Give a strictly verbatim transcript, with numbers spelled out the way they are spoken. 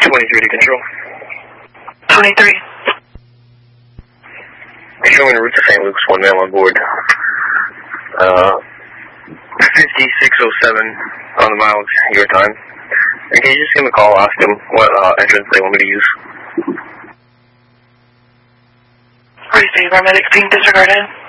twenty-three to control. twenty-three. Showing route to Saint Luke's, one male on board. Uh, fifty-six oh seven on the miles, your time. And can you just give him a call, ask him what uh, entrance they want me to use? Receive, our medic being disregarded.